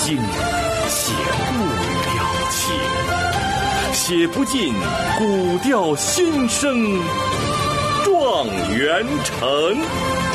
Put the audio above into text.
心，写不了情，写不尽古调新声，状元城。